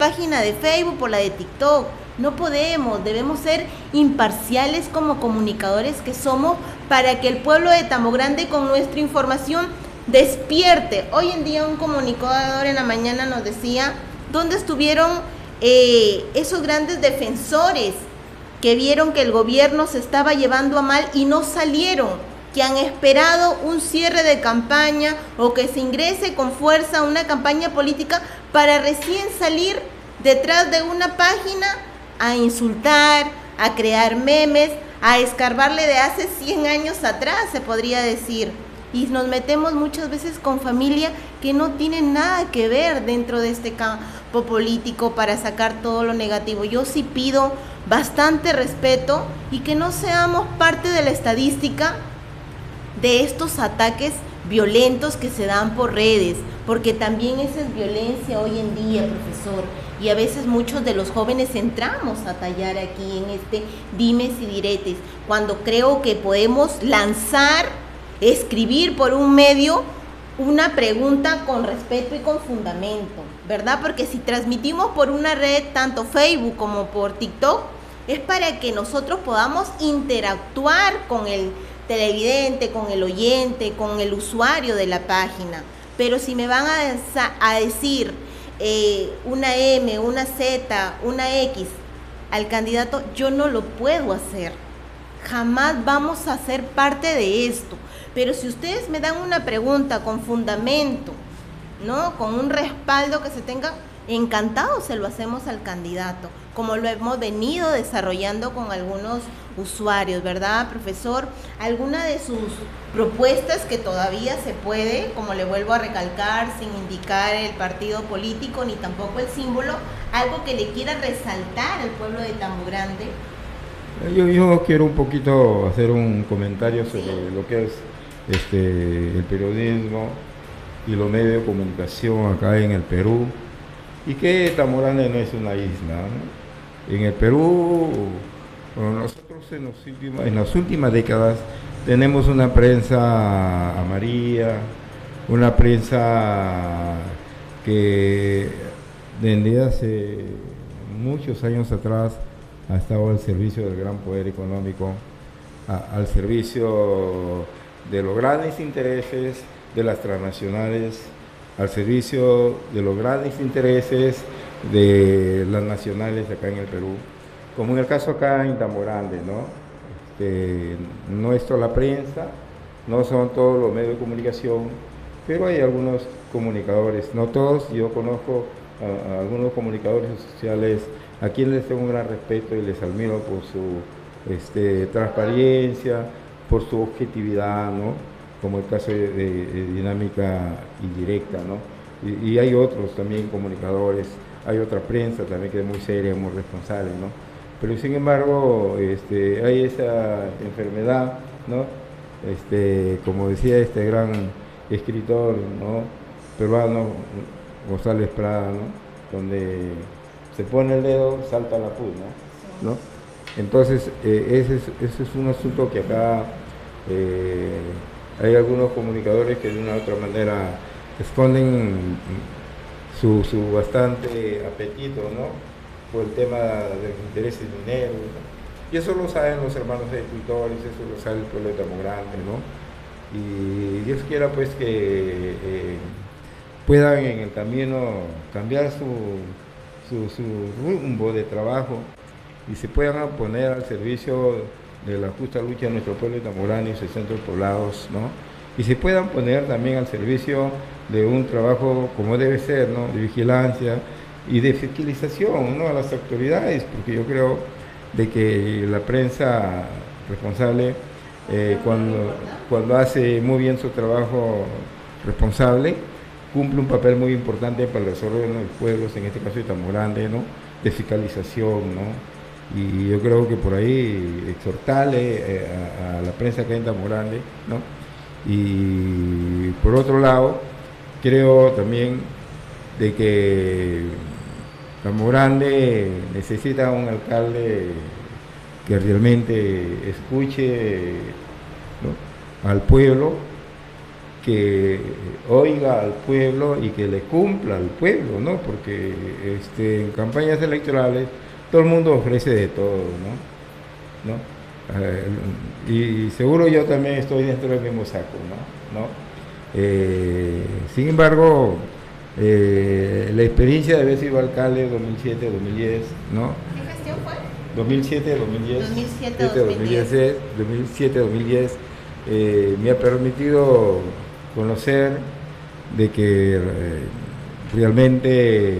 página de Facebook, por la de TikTok. No podemos, debemos ser imparciales como comunicadores que somos para que el pueblo de Tambo Grande con nuestra información despierte. Hoy en día un comunicador en la mañana nos decía dónde estuvieron esos grandes defensores que vieron que el gobierno se estaba llevando a mal y no salieron, que han esperado un cierre de campaña o que se ingrese con fuerza a una campaña política para recién salir detrás de una página a insultar, a crear memes, a escarbarle de hace 100 años atrás, se podría decir. Y nos muchas veces con familia que no tiene nada que ver dentro de este campo político para sacar todo lo negativo. Yo sí pido bastante respeto y que no seamos parte de la estadística de estos ataques violentos que se dan por redes, porque también esa es violencia hoy en día, profesor, y a veces muchos de los jóvenes entramos a tallar aquí en este dimes y diretes, cuando creo que podemos lanzar, escribir por un medio una pregunta con respeto y con fundamento, ¿verdad? Porque si transmitimos por una red, tanto Facebook como por TikTok, es para que nosotros podamos interactuar con el televidente, con el oyente, con el usuario de la página. Pero si me van a decir una M, una Z, una X al candidato, yo no lo puedo hacer. Jamás vamos a ser parte de esto. Pero si ustedes me dan una pregunta con fundamento, ¿no? Con un respaldo que se tenga, encantado se lo hacemos al candidato, como lo hemos venido desarrollando con algunos usuarios, ¿verdad, profesor? Alguna de sus propuestas que todavía se puede, como le vuelvo a recalcar, sin indicar el partido político ni tampoco el símbolo, algo que le quiera resaltar al pueblo de Tambo Grande. Yo quiero un poquito hacer un comentario sobre lo que es el periodismo y los medios de comunicación acá en el Perú, y que Tambo Grande no es una isla, ¿no? En el Perú, bueno, nosotros en las últimas décadas tenemos una prensa amarilla, una prensa que desde hace muchos años atrás ha estado al servicio del gran poder económico, al servicio de los grandes intereses de las transnacionales, al servicio de los grandes intereses de las nacionales acá en el Perú, como en el caso acá en Tambo Grande, ¿no? No es toda la prensa, no son todos los medios de comunicación, pero hay algunos comunicadores, no todos. Yo conozco a algunos comunicadores sociales a quienes les tengo un gran respeto y les admiro por su transparencia, por su objetividad, ¿no? Como el caso de Dinámica Indirecta, ¿no? Y hay otros también comunicadores, hay otra prensa también que es muy seria, muy responsable, ¿no? Pero sin embargo, hay esa enfermedad, ¿no? Como decía este gran escritor, ¿no?, peruano, González Prada, ¿no?, donde se pone el dedo, salta la pus, ¿no? Entonces, ese es un asunto que acá hay algunos comunicadores que de una u otra manera esconden su bastante apetito, ¿no?, por el tema de los intereses mineros, ¿no? Y eso lo saben los hermanos agricultores, eso lo sabe el pueblo de Tambo Grande, ¿no? Y Dios quiera pues que puedan en el camino cambiar su rumbo de trabajo y se puedan poner al servicio de la justa lucha de nuestro pueblo de Tambo Grande y sus centros poblados, ¿no? Y se puedan poner también al servicio de un trabajo como debe ser, ¿no?, de vigilancia y de fiscalización, ¿no?, a las autoridades, porque yo creo de que la prensa responsable, cuando hace muy bien su trabajo responsable, cumple un papel muy importante para el desarrollo de los pueblos, en este caso de Tambo Grande, ¿no?, de fiscalización, ¿no? Y yo creo que por ahí exhortarle a la prensa que hay en Tambo Grande, ¿no? Y por otro lado, creo también de que Tambo Grande necesita un alcalde que realmente escuche, ¿no?, al pueblo, que oiga al pueblo y que le cumpla al pueblo, ¿no? Porque en campañas electorales todo el mundo ofrece de todo, ¿no? Y seguro yo también estoy dentro del mismo saco, ¿no? Sin embargo, la experiencia de haber sido alcalde 2007-2010, ¿no? ¿Qué gestión fue? 2007-2010 me ha permitido conocer de que realmente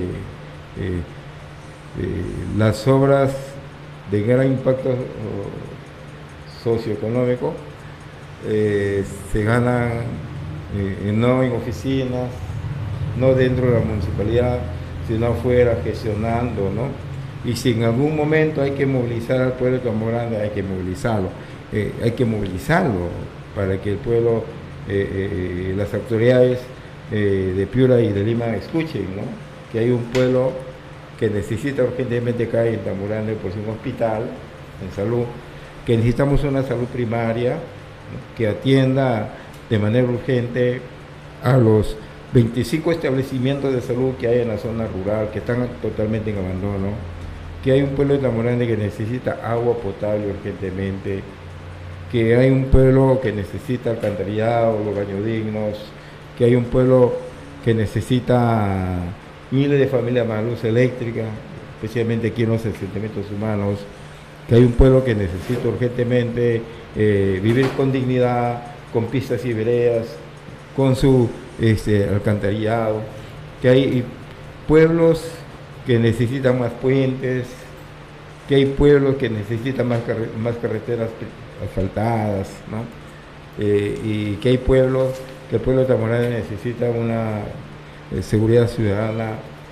las obras de gran impacto socioeconómico se ganan no en oficinas, no dentro de la municipalidad, sino afuera, gestionando, ¿no? Y si en algún momento hay que movilizar al pueblo de Tambo Grande, hay que movilizarlo para que el pueblo, las autoridades de Piura y de Lima escuchen, ¿no? Que hay un pueblo que necesita urgentemente acá en Tambo Grande, por un hospital en salud, que necesitamos una salud primaria, ¿no? Que atienda de manera urgente a los 25 establecimientos de salud que hay en la zona rural, que están totalmente en abandono, que hay un pueblo de Tambo Grande que necesita agua potable urgentemente, que hay un pueblo que necesita alcantarillado, los baños dignos, que hay un pueblo que necesita miles de familias más luz eléctrica, especialmente aquí en los asentamientos humanos, que hay un pueblo que necesita urgentemente vivir con dignidad, con pistas y veredas, con su alcantarillado, que hay pueblos que necesitan más puentes, que hay pueblos que necesitan más carreteras asfaltadas, ¿no? Y que hay pueblos, que el pueblo de Tambo Grande necesita una seguridad ciudadana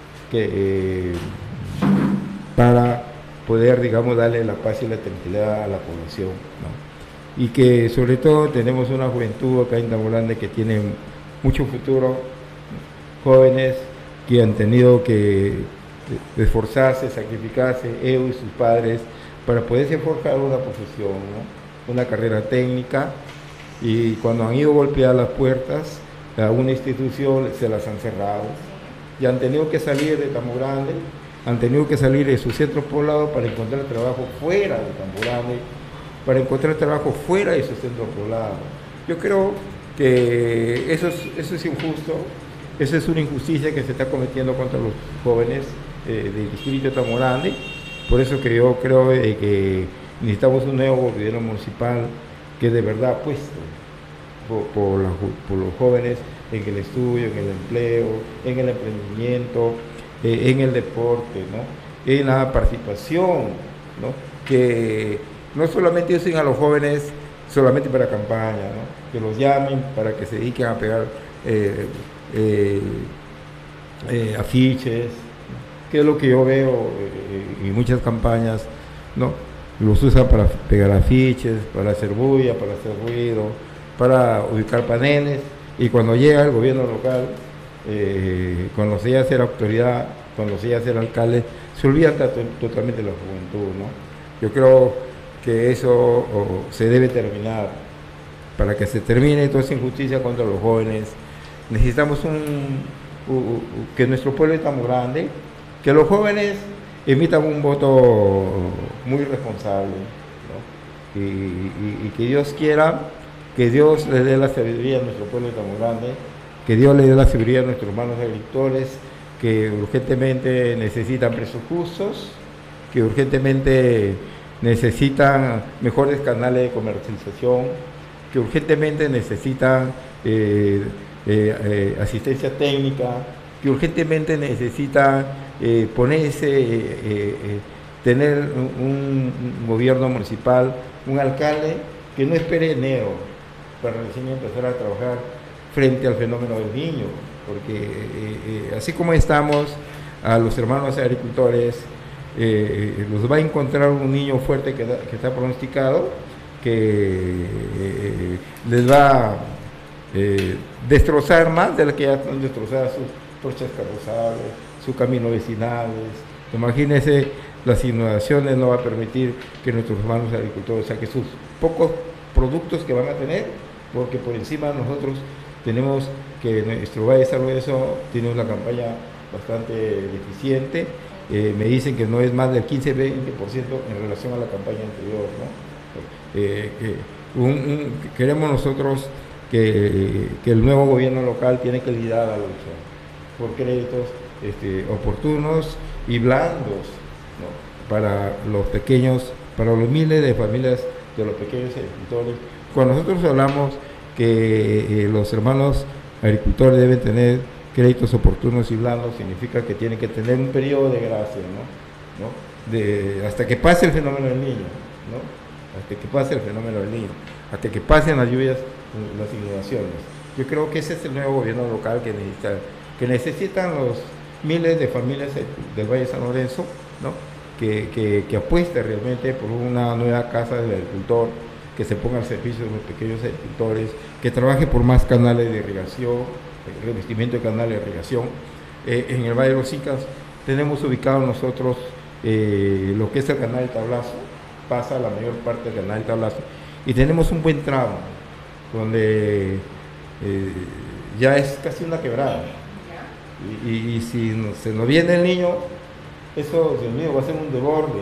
para poder, digamos, darle la paz y la tranquilidad a la población, ¿no? Y que sobre todo tenemos una juventud acá en Tambo Grande que tiene mucho futuro, jóvenes que han tenido que esforzarse, sacrificarse, ellos y sus padres, para poderse forjar una profesión, ¿no? Una carrera técnica, y cuando han ido a golpear las puertas a una institución se las han cerrado, y han tenido que salir de Tambo Grande, han tenido que salir de su centro poblado para encontrar trabajo fuera de Tambo Grande, para encontrar trabajo fuera de su centro poblado. Yo creo que eso es injusto, esa es una injusticia que se está cometiendo contra los jóvenes del distrito de Tambo Grande. Por eso que yo creo que necesitamos un nuevo gobierno municipal que de verdad apueste por los jóvenes en el estudio, en el empleo, en el emprendimiento, en el deporte, ¿no? En la participación, ¿no? Que no solamente usen a los jóvenes solamente para campaña, ¿no? Que los llamen para que se dediquen a pegar afiches, que es lo que yo veo en muchas campañas, ¿no? Los usan para pegar afiches, para hacer bulla, para hacer ruido, para ubicar paneles, y cuando llega el gobierno local, cuando se llega a ser autoridad, cuando se llega a ser alcalde, se olvida totalmente de la juventud, ¿no? Yo creo que eso se debe terminar. Para que se termine toda esa injusticia contra los jóvenes, necesitamos que nuestro pueblo es tan grande, que los jóvenes emitan un voto muy responsable, ¿no? Y que Dios quiera, que Dios le dé la sabiduría a nuestro pueblo de Tambo Grande, que Dios le dé la sabiduría a nuestros hermanos agricultores, que urgentemente necesitan precios justos, que urgentemente necesitan mejores canales de comercialización, que urgentemente necesitan asistencia técnica, que urgentemente necesitan tener un gobierno municipal, un alcalde que no espere enero para recién empezar a trabajar frente al fenómeno del niño, porque así como estamos, a los hermanos agricultores los va a encontrar un niño fuerte que está pronosticado, que les va a destrozar más de lo que ya están destrozadas sus trochas carrozables, sus caminos vecinales. Imagínense, las inundaciones no va a permitir que nuestros hermanos agricultores saquen sus pocos productos que van a tener, porque por encima nosotros Tenemos que nuestro Valle de San Lorenzo tiene una campaña bastante deficiente. Me dicen que no es más del 15-20% en relación a la campaña anterior, ¿no? Queremos nosotros que el nuevo gobierno local tiene que liderar la lucha por créditos oportunos y blandos, ¿no? Para los pequeños, para los miles de familias de los pequeños agricultores. Cuando nosotros hablamos que los hermanos agricultores deben tener créditos oportunos y blandos, significa que tienen que tener un periodo de gracia, ¿no? Hasta que pase el fenómeno del niño, ¿no? Hasta que pase el fenómeno del niño, hasta que pasen las lluvias, las inundaciones. Yo creo que ese es el nuevo gobierno local que necesitan los miles de familias del Valle de San Lorenzo, ¿no? Que apueste realmente por una nueva casa del agricultor, que se ponga al servicio de los pequeños agricultores, que trabaje por más canales de irrigación, revestimiento de canales de irrigación. En el Valle de los Incas tenemos ubicado nosotros lo que es el canal del Tablazo, pasa la mayor parte del canal del Tablazo, y tenemos un buen tramo donde ya es casi una quebrada, y si se nos viene el niño, eso, Dios mío, va a ser un desborde.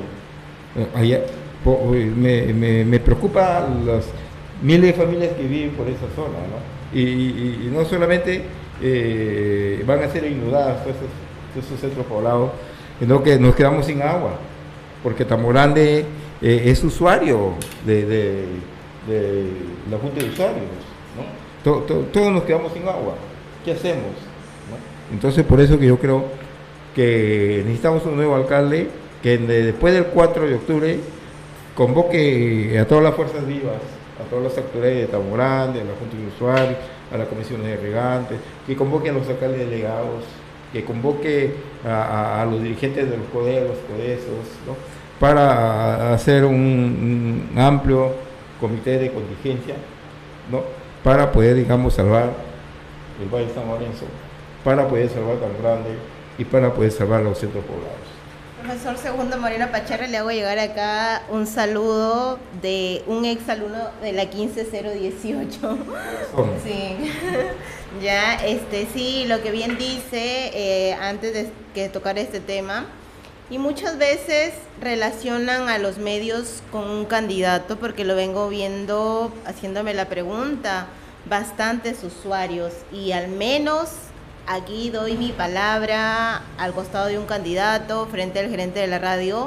Me preocupa las miles de familias que viven por esa zona, ¿no? Y no solamente van a ser inundadas todos esos centros poblados, sino que nos quedamos sin agua, porque Tambo Grande es usuario de la Junta de Usuarios, ¿no? Todos nos quedamos sin agua. ¿Qué hacemos? ¿No? Entonces, por eso que yo creo que necesitamos un nuevo alcalde que después del 4 de octubre convoque a todas las fuerzas vivas, a todas las autoridades de Tambo Grande, a la Junta de Usuarios, a las comisiones de regantes, que convoque a los alcaldes delegados, que convoque a los dirigentes de los CODESOS, ¿no? Para hacer un amplio comité de contingencia, ¿no? Para poder, digamos, salvar el Valle de San Lorenzo, para poder salvar Tambo Grande y para poder salvar los centros poblados. Profesor Segundo Moreno Pacharra, le hago llegar acá un saludo de un ex alumno de la 15018. Sí, ya, sí, lo que bien dice, antes de que tocar este tema, y muchas veces relacionan a los medios con un candidato, porque lo vengo viendo, haciéndome la pregunta, bastantes usuarios, y al menos aquí doy mi palabra al costado de un candidato, frente al gerente de la radio.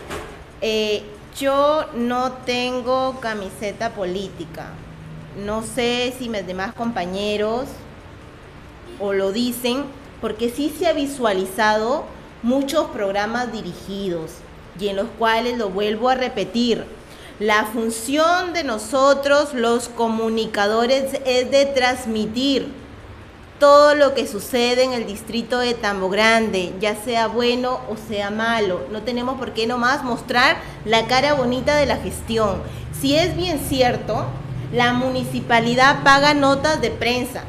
Yo no tengo camiseta política. No sé si mis demás compañeros o lo dicen, porque sí se ha visualizado muchos programas dirigidos y en los cuales, lo vuelvo a repetir, la función de nosotros, los comunicadores, es de transmitir todo lo que sucede en el distrito de Tambo Grande, ya sea bueno o sea malo. No tenemos por qué nomás mostrar la cara bonita de la gestión. Si es bien cierto, la municipalidad paga notas de prensa,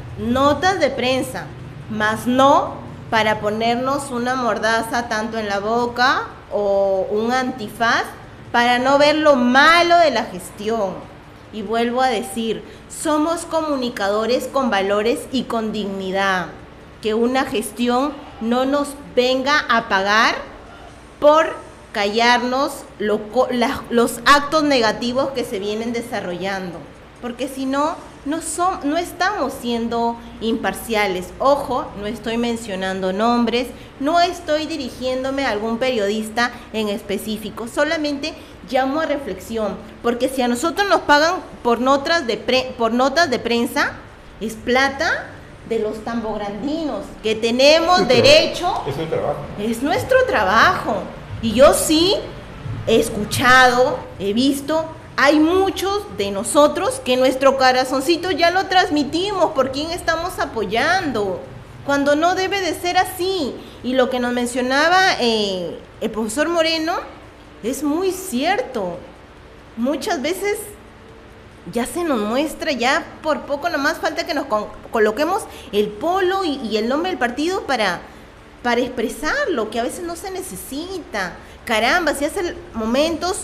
más no para ponernos una mordaza tanto en la boca o un antifaz para no ver lo malo de la gestión. Y vuelvo a decir, somos comunicadores con valores y con dignidad. Que una gestión no nos venga a pagar por callarnos los actos negativos que se vienen desarrollando. Porque si no, no estamos siendo imparciales. Ojo, no estoy mencionando nombres, no estoy dirigiéndome a algún periodista en específico, solamente llamo a reflexión, porque si a nosotros nos pagan por notas de prensa, es plata de los tambograndinos, que tenemos derecho, es nuestro trabajo. Y yo sí he escuchado, he visto, hay muchos de nosotros que nuestro corazoncito ya lo transmitimos por quién estamos apoyando, cuando no debe de ser así. Y lo que nos mencionaba el profesor Moreno es muy cierto. Muchas veces ya se nos muestra, ya por poco nomás falta que nos coloquemos el polo y el nombre del partido para expresarlo, que a veces no se necesita. Caramba, si hace momentos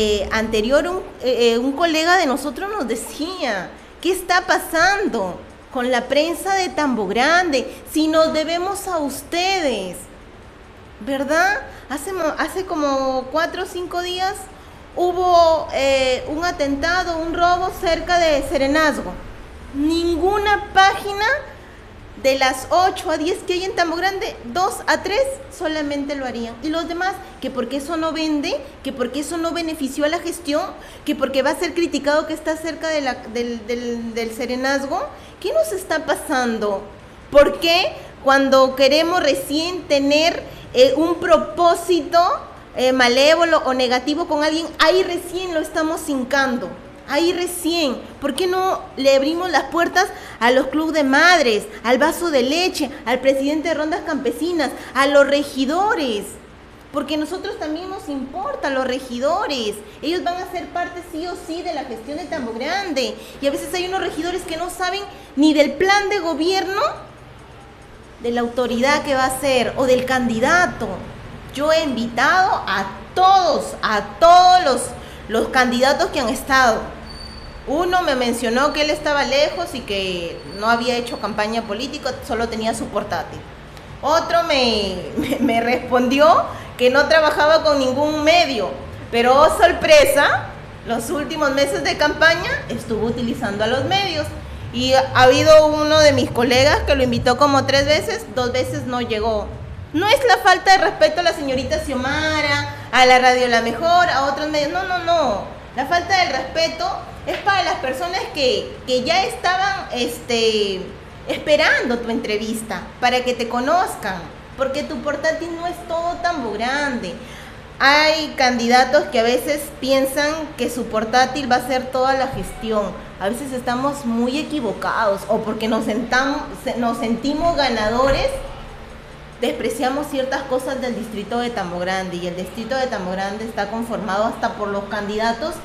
anterior un colega de nosotros nos decía, ¿qué está pasando? con la prensa de Tambo Grande, si nos debemos a ustedes, ¿verdad? Hace como 4 o 5 días hubo un atentado, un robo cerca de Serenazgo. Ninguna página de las 8 a 10 que hay en Tambo Grande, 2 a 3 solamente lo harían. Y los demás, que porque eso no vende, que porque eso no benefició a la gestión, que porque va a ser criticado que está cerca de del Serenazgo. ¿Qué nos está pasando? ¿Por qué cuando queremos recién tener un propósito malévolo o negativo con alguien, ahí recién lo estamos hincando? Ahí recién, ¿por qué no le abrimos las puertas a los clubes de madres, al vaso de leche, al presidente de rondas campesinas, a los regidores? Porque a nosotros también nos importa los regidores. Ellos van a ser parte sí o sí de la gestión de Tambo Grande. Y a veces hay unos regidores que no saben ni del plan de gobierno de la autoridad que va a ser o del candidato. Yo he invitado a todos los candidatos que han estado. Uno me mencionó que él estaba lejos y que no había hecho campaña política, solo tenía su portátil. Otro me respondió que no trabajaba con ningún medio, pero oh sorpresa, los últimos meses de campaña estuvo utilizando a los medios. Y ha habido uno de mis colegas que lo invitó como 3 veces, 2 veces no llegó. No es la falta de respeto a la señorita Xiomara, a la Radio La Mejor, a otros medios. No. La falta de respeto es para las personas que ya estaban esperando tu entrevista, para que te conozcan, porque tu portátil no es todo Tambo Grande. Hay candidatos que a veces piensan que su portátil va a ser toda la gestión. A veces estamos muy equivocados, o porque nos sentimos ganadores, despreciamos ciertas cosas del distrito de Tambo Grande, y el distrito de Tambo Grande está conformado hasta por los candidatos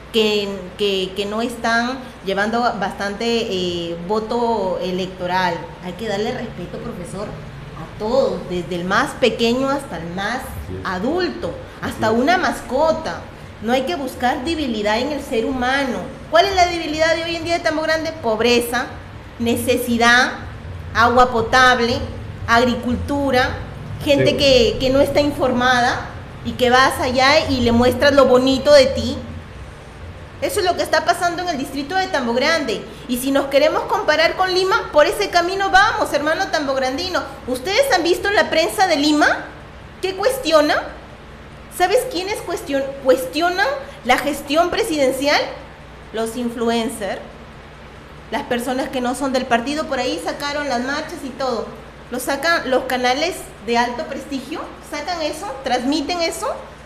que no están llevando bastante voto electoral. Hay que darle respeto, profesor, a todos, desde el más pequeño hasta el más adulto, hasta una mascota. No hay que buscar debilidad en el ser humano. ¿Cuál es la debilidad de hoy en día de Tambo Grande? Pobreza, necesidad, agua potable, agricultura, gente que no está informada y que vas allá y le muestras lo bonito de ti. Eso es lo que está pasando en el distrito de Tambo Grande. Y si nos queremos comparar con Lima, por ese camino vamos, hermano tambograndino. ¿Ustedes han visto la prensa de Lima? ¿Qué cuestiona? ¿Sabes quiénes cuestionan la gestión presidencial? Los influencers, las personas que no son del partido. Por ahí sacaron las marchas y todo. Lo sacan los canales de alto prestigio, sacan eso, transmiten eso.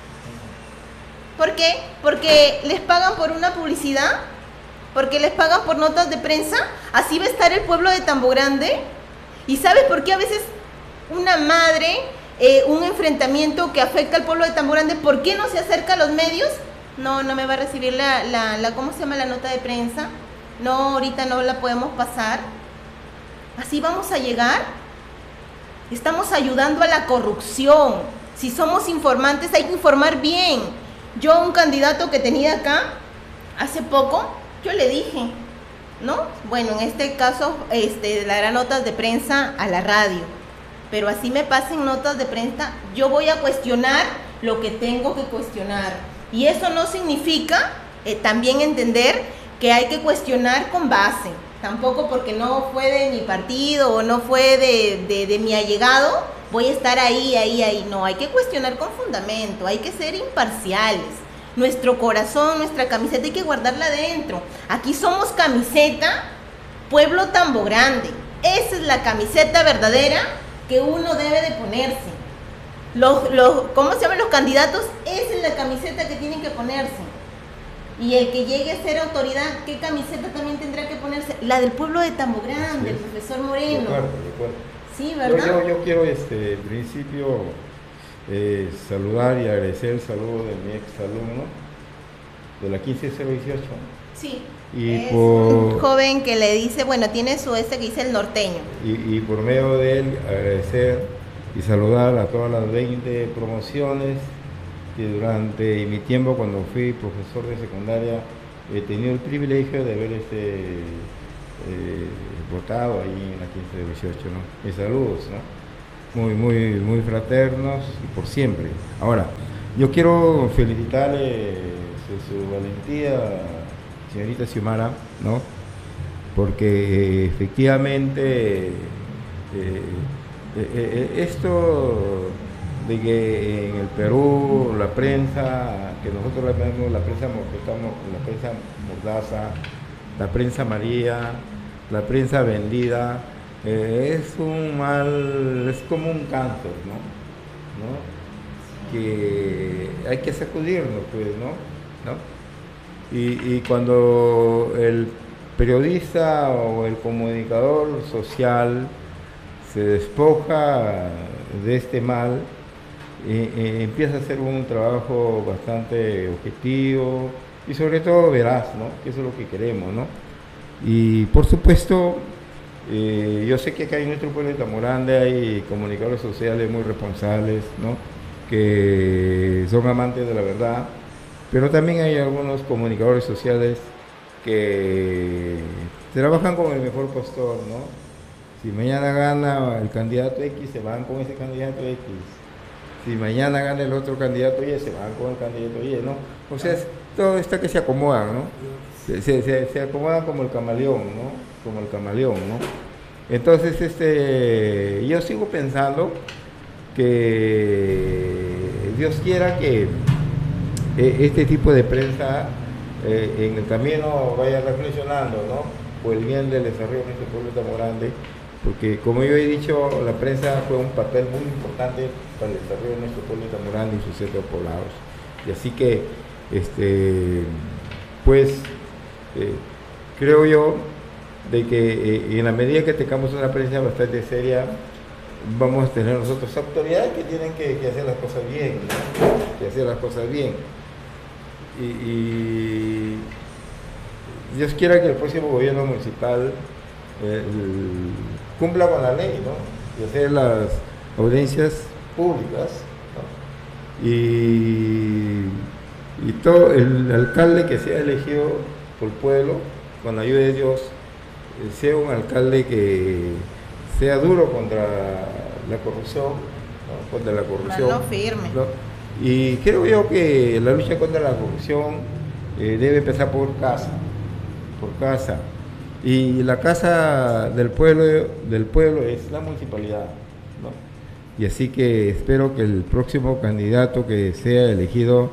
¿Por qué? Porque les pagan por una publicidad, porque les pagan por notas de prensa. Así va a estar el pueblo de Tambo Grande. ¿Y sabes por qué a veces una madre, un enfrentamiento que afecta al pueblo de Tambo Grande, por qué no se acerca a los medios? No me va a recibir ¿cómo se llama? La nota de prensa. No, ahorita no la podemos pasar. Así vamos a llegar. Estamos ayudando a la corrupción. Si somos informantes, hay que informar bien. Yo, un candidato que tenía acá hace poco, yo le dije, ¿no? Bueno, en este caso, dará notas de prensa a la radio, pero así me pasen notas de prensa, yo voy a cuestionar lo que tengo que cuestionar. Y eso no significa también entender que hay que cuestionar con base. Tampoco porque no fue de mi partido o no fue de mi allegado, voy a estar ahí. No, hay que cuestionar con fundamento, hay que ser imparciales. Nuestro corazón, nuestra camiseta hay que guardarla adentro. Aquí somos camiseta Pueblo Tambo Grande. Esa es la camiseta verdadera que uno debe de ponerse. ¿Cómo se llaman los candidatos? Esa es la camiseta que tienen que ponerse. Y el que llegue a ser autoridad, ¿qué camiseta también tendrá que ponerse? La del pueblo de Tambo Grande, sí. El profesor Moreno. De acuerdo. Sí, ¿verdad? Yo quiero, en principio, saludar y agradecer el saludo de mi ex alumno de la 15018. Sí. Y es un joven que le dice, bueno, tiene su que dice el norteño. Y por medio de él, agradecer y saludar a todas las 20 promociones que durante mi tiempo cuando fui profesor de secundaria he tenido el privilegio de ver votado ahí en la 15 de 18, ¿no? Mis saludos, ¿no? Muy fraternos y por siempre. Ahora, yo quiero felicitarle su valentía, señorita Xiomara, ¿no? Porque efectivamente esto de que en el Perú la prensa, que nosotros la llamamos la prensa mordaza, la prensa María, la prensa vendida, es un mal, es como un cáncer, ¿no? Que hay que sacudirnos, pues, ¿no? Y cuando el periodista o el comunicador social se despoja de este mal, empieza a hacer un trabajo bastante objetivo y sobre todo veraz, ¿no? Que eso es lo que queremos, ¿no? Y por supuesto, yo sé que acá en nuestro pueblo de Tamborande hay comunicadores sociales muy responsables, ¿no? Que son amantes de la verdad, pero también hay algunos comunicadores sociales que trabajan con el mejor postor, ¿no? Si mañana gana el candidato X, se van con ese candidato X. Si mañana gana el otro candidato Y, se van con el candidato Y, ¿no? O sea, todo está que se acomodan, ¿no? Se acomodan como el camaleón, ¿no? Como el camaleón, ¿no? Entonces, yo sigo pensando que Dios quiera que este tipo de prensa en el camino vaya reflexionando, ¿no? Por el bien del desarrollo de nuestro pueblo tan grande, porque como yo he dicho, la prensa fue un papel muy importante para el desarrollo de nuestro pueblo tan grande y sus centros poblados. Y así que, creo yo de que en la medida que tengamos una prensa bastante seria, vamos a tener nosotros autoridades que tienen que hacer las cosas bien, ¿no? Que hacer las cosas bien. Y Dios quiera que el próximo gobierno municipal cumpla con la ley, ¿no? Y hacer las audiencias públicas, ¿no? Y todo el alcalde que sea elegido por el pueblo, con la ayuda de Dios, sea un alcalde que sea duro contra la corrupción, ¿no? Contra la corrupción. Mano firme. ¿No? Y creo yo que la lucha contra la corrupción debe empezar por casa. Y la casa del pueblo es la municipalidad, ¿no? Y así que espero que el próximo candidato que sea elegido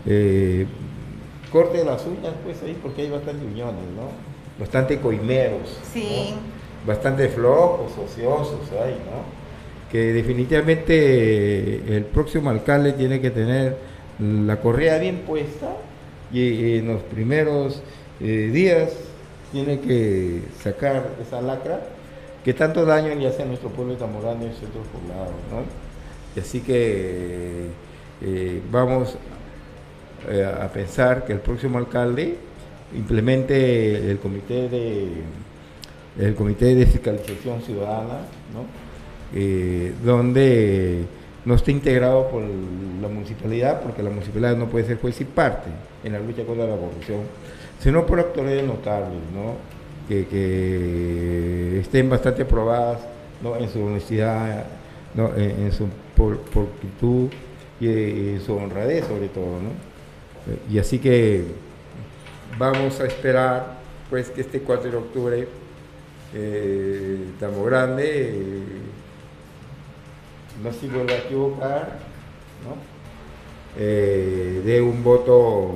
corte las uñas, pues ahí, porque hay bastantes uñones, ¿no? Bastante coimeros, sí, ¿no? Bastante flojos, ociosos hay, ¿no? Que definitivamente el próximo alcalde tiene que tener la correa bien puesta y en los primeros días tiene que sacar esa lacra que tanto daño le hace a nuestro pueblo de Tamborande y sus otros poblados, ¿no? Y así que vamos a pensar que el próximo alcalde implemente el comité de fiscalización ciudadana, ¿no? Donde no esté integrado por la municipalidad, porque la municipalidad no puede ser juez y parte en la lucha contra la corrupción, sino por autoridades notables, ¿no? Que estén bastante probadas, ¿no? En su honestidad, ¿no? En su pulcritud y en su honradez sobre todo, ¿no? Y así que vamos a esperar pues que este 4 de octubre Tamborande no se vuelva a equivocar, ¿no? De un voto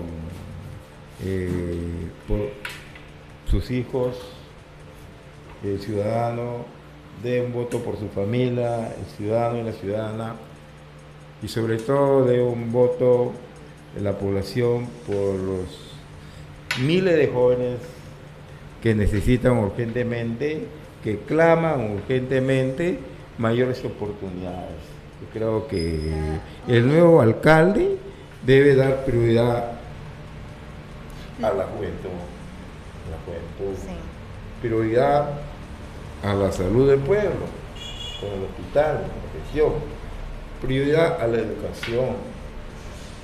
por sus hijos, el ciudadano, de un voto por su familia, el ciudadano y la ciudadana, y sobre todo de un voto de la población por los miles de jóvenes que necesitan urgentemente, que claman urgentemente mayores oportunidades. Yo creo que el nuevo alcalde debe dar prioridad a la juventud, sí, prioridad a la salud del pueblo, con el hospital, la gestión, prioridad a la educación,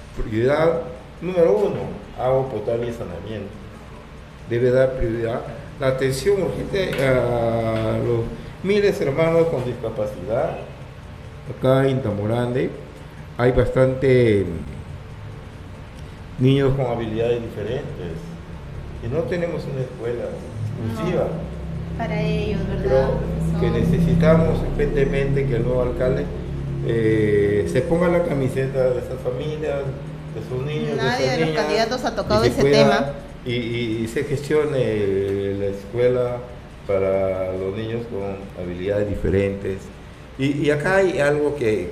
prioridad número 1, agua potable y saneamiento. Debe dar prioridad la atención urgente a los miles de hermanos con discapacidad. Acá en Tamborande hay bastante niños con habilidades diferentes y no tenemos una escuela exclusiva. Para ellos, ¿verdad? Creo que necesitamos urgentemente que el nuevo alcalde se ponga la camiseta de esas familias, de sus niños, Nadie de los candidatos ha tocado ese pueda, tema. Y se gestione la escuela para los niños con habilidades diferentes. Y acá hay algo que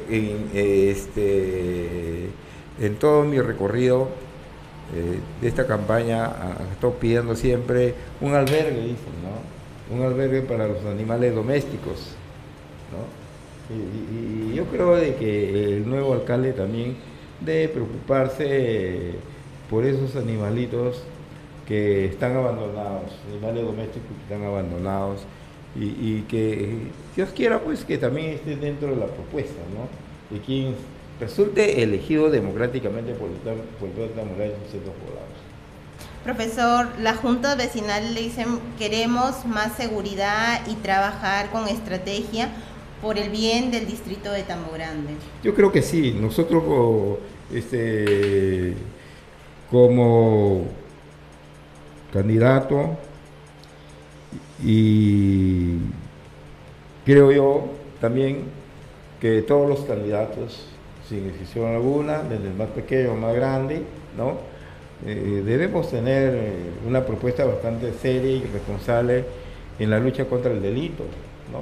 en todo mi recorrido de esta campaña he estado pidiendo siempre un albergue, dicen, ¿no? Un albergue para los animales domésticos, ¿no? Y yo creo de que el nuevo alcalde también debe preocuparse por esos animalitos que están abandonados, animales domésticos que están abandonados, y que Dios quiera pues que también esté dentro de la propuesta, ¿no? De quien resulte elegido democráticamente por el pueblo de Tamboré en sus centros poblados. Profesor, la Junta Vecinal le dicen queremos más seguridad y trabajar con estrategia por el bien del distrito de Tambogrande. Yo creo que sí, nosotros como candidato, y creo yo también que todos los candidatos, sin excepción alguna, desde el más pequeño al más grande, ¿no? Debemos tener una propuesta bastante seria y responsable en la lucha contra el delito, ¿no?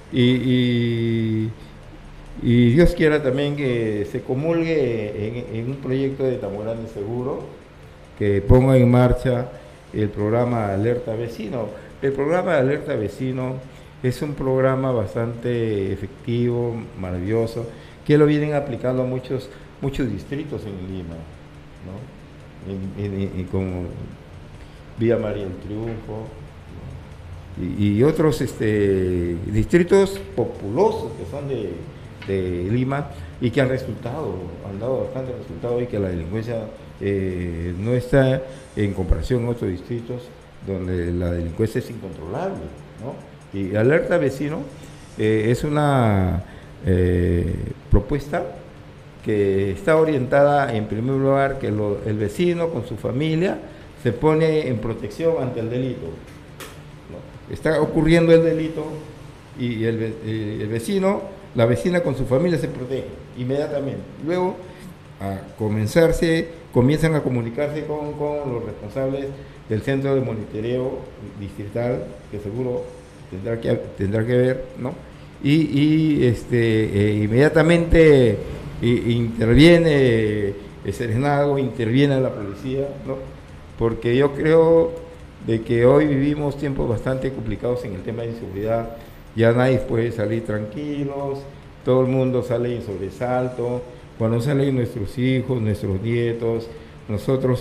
Y Dios quiera también que se comulgue en un proyecto de Tambogrande Seguro, que ponga en marcha el programa Alerta Vecino. El programa de Alerta Vecino es un programa bastante efectivo, maravilloso, que lo vienen aplicando muchos distritos en Lima, ¿no? Como Villa María del Triunfo, ¿no? Y otros distritos populosos que son de Lima y que han dado bastante resultado, y que la delincuencia no está en comparación a otros distritos donde la delincuencia es incontrolable, ¿no? Y Alerta Vecino es una propuesta que está orientada en primer lugar que el vecino con su familia se pone en protección ante el delito, ¿no? Está ocurriendo el delito y el vecino, la vecina con su familia se protege inmediatamente. Luego comienzan a comunicarse con los responsables del centro de monitoreo distrital, que seguro tendrá que ver, ¿no? Inmediatamente interviene el Serenazgo, interviene la policía, ¿no? Porque yo creo de que hoy vivimos tiempos bastante complicados en el tema de inseguridad. Ya nadie puede salir tranquilos, todo el mundo sale en sobresalto. Cuando salen nuestros hijos, nuestros nietos, nosotros,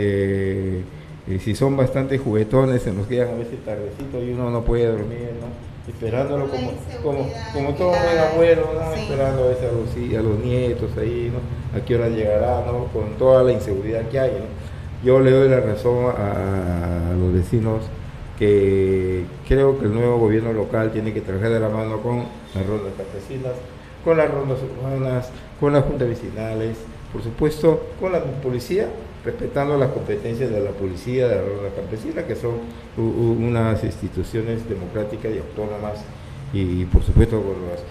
si son bastante juguetones, se nos quedan a veces tardecito y uno no puede dormir, ¿no? Esperándolo como todo buen abuelo, ¿no? Sí. Esperando a veces a los nietos ahí, ¿no? A qué hora llegará, ¿no? Con toda la inseguridad que hay, ¿no? Yo le doy la razón a los vecinos que creo que el nuevo gobierno local tiene que trabajar de la mano con las rondas campesinas, con las rondas urbanas, con las juntas vecinales, por supuesto con la policía, respetando las competencias de la policía, de la ronda campesina, que son unas instituciones democráticas y autónomas, y por supuesto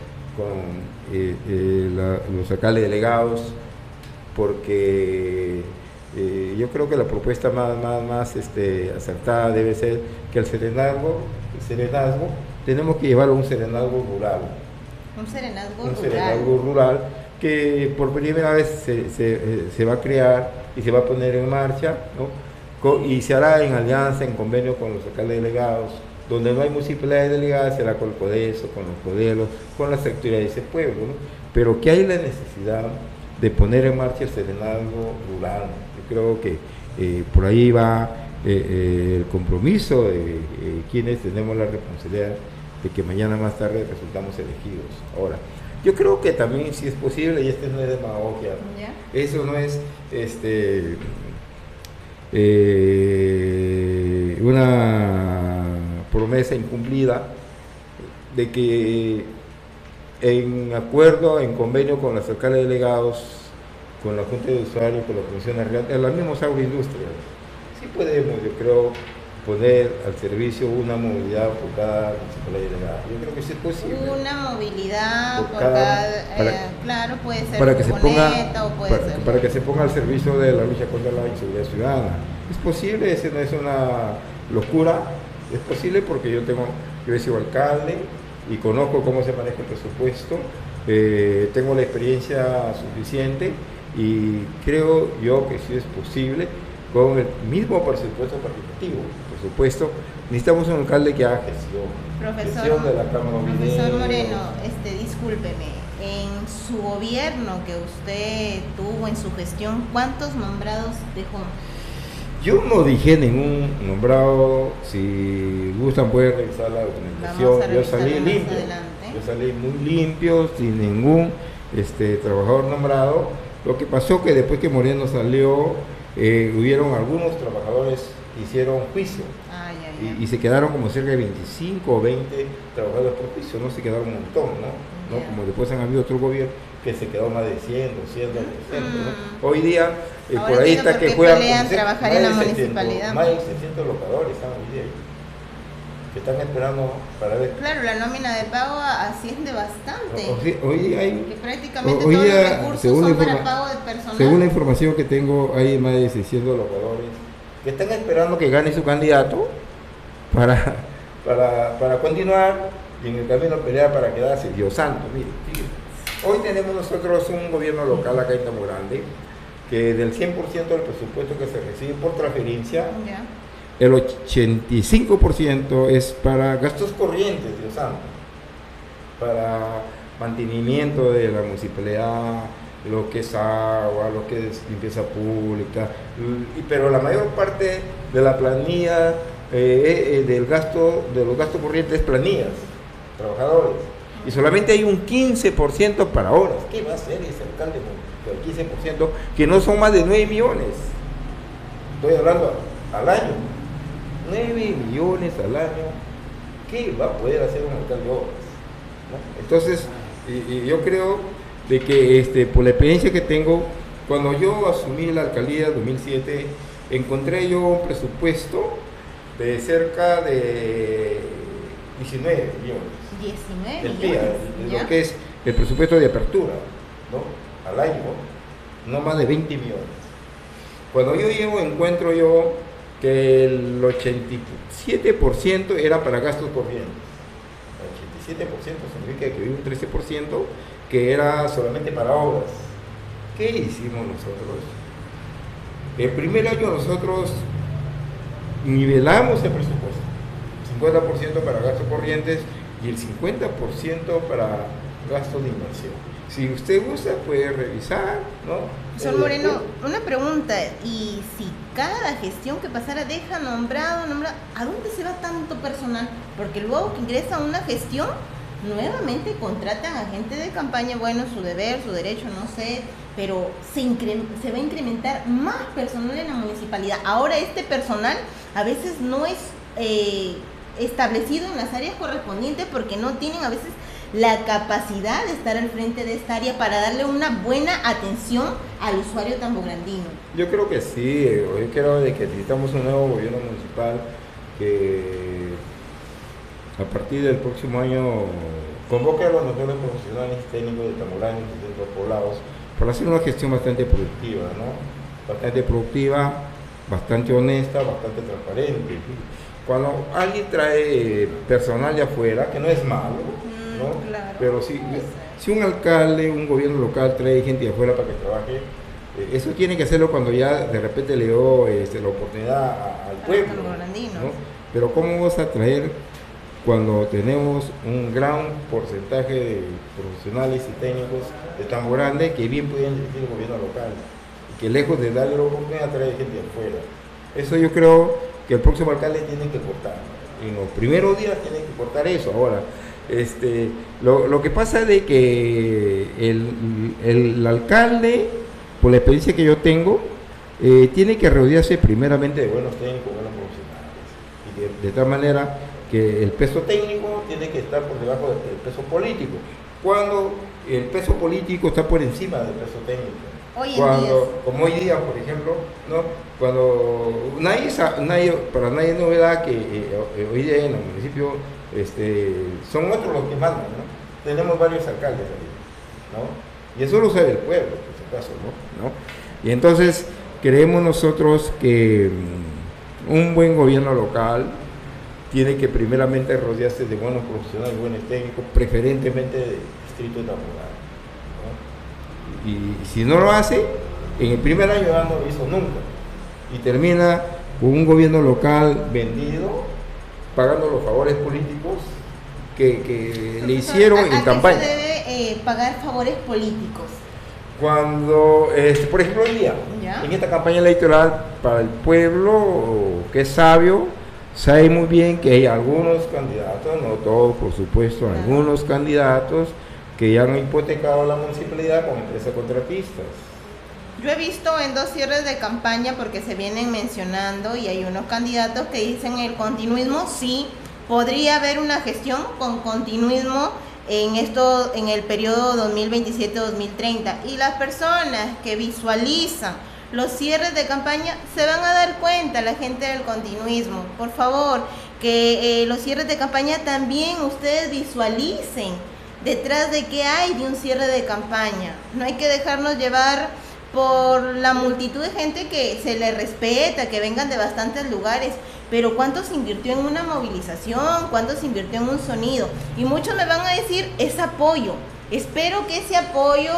con los alcaldes delegados, porque yo creo que la propuesta más acertada debe ser que el serenazgo tenemos que llevarlo a un serenazgo rural. Un serenazgo rural que por primera vez se va a crear y se va a poner en marcha, ¿no? Y se hará en alianza, en convenio con los alcaldes delegados. Donde no hay municipalidades delegadas será con el CODESO, con los CODELOS, con las autoridades de ese pueblo, ¿no? Pero que hay la necesidad de poner en marcha el serenazgo rural. Yo creo que por ahí va el compromiso de quienes tenemos la responsabilidad de que mañana más tarde resultamos elegidos. Ahora, yo creo que también si es posible, y no es demagogia, ¿ya? Eso no es una promesa incumplida de que en acuerdo, en convenio con los alcaldes delegados, con la Junta de Usuarios, con la Comisión Real, en la misma agroindustria, sí podemos, yo creo, poner al servicio una movilidad por cada municipalidad delegada. Yo creo que sí es posible. Una movilidad por cada, claro, puede ser para que se ponga al servicio de la lucha contra la inseguridad ciudadana. Es posible, ese no es una locura, es posible porque yo he sido alcalde y conozco cómo se maneja el presupuesto, tengo la experiencia suficiente y creo yo que sí es posible con el mismo presupuesto participativo. Por supuesto, necesitamos un alcalde que haga gestión de la Cámara. Profesor Moreno, discúlpeme, en su gobierno que usted tuvo, en su gestión, ¿cuántos nombrados dejó? Yo no dije ningún nombrado. Si gustan pueden revisar la documentación. Yo salí limpio, yo salí muy limpio, sin ningún trabajador nombrado. Lo que pasó que después que Moreno salió, hubieron algunos trabajadores que hicieron juicio y se quedaron como cerca de 25 o 20 trabajadores por juicio, no se quedaron un montón, ¿no? Como después han habido otro gobierno que se quedó más de 100, 200, 300, ¿no? Hoy día, por ahí está que juegan trabajar en la municipalidad. Más de 600 locadores están hoy día que están esperando para ver. Claro, la nómina de pago asciende bastante. Hoy hay, que prácticamente todos los recursos son para pago de personal. Según la información que tengo, hay más de 600 locadores que están esperando que gane su candidato para continuar y en el camino pelear para quedarse. Dios santo, mire. Hoy tenemos nosotros un gobierno local acá en Tamborande que del 100% del presupuesto que se recibe por transferencia, el 85% es para gastos corrientes, Dios santo, para mantenimiento de la municipalidad, lo que es agua, lo que es limpieza pública, pero la mayor parte de la planilla de los gastos corrientes es planillas, trabajadores, y solamente hay un 15% para horas. ¿Qué va a hacer ese alcalde con el 15%? Que no son más de 9 millones, estoy hablando al año, 9 millones al año. ¿Qué va a poder hacer un alcalde de obras? ¿No? Entonces, yo creo de que por la experiencia que tengo, cuando yo asumí la alcaldía en 2007, encontré yo un presupuesto de cerca de 19 millones. 19 millones. Lo que es el presupuesto de apertura, ¿no? Al año, no más de 20 millones. Cuando yo llego, encuentro yo que el 87% era para gastos corrientes. El 87% significa que había un 13% que era solamente para obras. ¿Qué hicimos nosotros? El primer año nosotros nivelamos el presupuesto, 50% para gastos corrientes y el 50% para gastos de inversión. Si usted gusta, puede revisar, ¿no? Profesor Moreno, una pregunta, y si cada gestión que pasara deja nombrado, ¿a dónde se va tanto personal? Porque luego que ingresa a una gestión, nuevamente contratan a gente de campaña, bueno, su deber, su derecho, no sé, pero se va a incrementar más personal en la municipalidad. Ahora este personal a veces no es establecido en las áreas correspondientes porque no tienen a veces la capacidad de estar al frente de esta área para darle una buena atención al usuario tambograndino. Yo creo que sí, yo creo de que necesitamos un nuevo gobierno municipal que a partir del próximo año convoque a los mejores profesionales técnicos de Tamborande y de otros poblados para hacer una gestión bastante productiva, ¿no? Bastante productiva, bastante honesta, bastante transparente. Cuando alguien trae personal de afuera, que no es malo, ¿no? Claro. Pero si un alcalde, un gobierno local trae gente de afuera para que trabaje, eso tiene que hacerlo cuando ya de repente le dio la oportunidad al pueblo, ¿no? Pero ¿cómo vas a traer cuando tenemos un gran porcentaje de profesionales y técnicos de Tamborande que bien pueden dirigir el gobierno local y que lejos de darle la oportunidad trae gente de afuera? Eso yo creo que el próximo alcalde tiene que cortar. En los primeros días tiene que cortar eso. Ahora, lo que pasa es de que el alcalde, por la experiencia que yo tengo, tiene que rodearse primeramente de buenos técnicos, buenos profesionales, y de tal manera que el peso técnico tiene que estar por debajo del peso político, cuando el peso político está por encima del peso técnico. Como hoy día, por ejemplo, ¿no? Cuando para nadie es novedad que hoy día en el municipio son otros los que mandan, ¿no? Tenemos varios alcaldes ahí, ¿no? Y eso lo sabe el pueblo, por si acaso, ¿no? Y entonces creemos nosotros que un buen gobierno local tiene que primeramente rodearse de buenos profesionales, buenos técnicos, preferentemente del distrito de Tamborá, ¿no? Y si no lo hace, en el primer año ya no lo hizo nunca. Y termina con un gobierno local vendido, pagando los favores políticos que le hicieron en campaña. ¿A qué se debe pagar favores políticos? Cuando, por ejemplo, hoy día, en esta campaña electoral, para el pueblo que es sabio, sabe muy bien que hay algunos candidatos, no todos por supuesto, algunos candidatos que ya han hipotecado la municipalidad con empresas contratistas. Yo he visto en 2 cierres de campaña, porque se vienen mencionando, y hay unos candidatos que dicen el continuismo, sí, podría haber una gestión con continuismo en el periodo 2027-2030, y las personas que visualizan los cierres de campaña se van a dar cuenta, la gente del continuismo. Por favor, que los cierres de campaña también ustedes visualicen detrás de qué hay de un cierre de campaña. No hay que dejarnos llevar por la multitud de gente que se le respeta, que vengan de bastantes lugares, pero ¿cuánto se invirtió en una movilización? ¿Cuánto se invirtió en un sonido? Y muchos me van a decir, es apoyo. Espero que ese apoyo,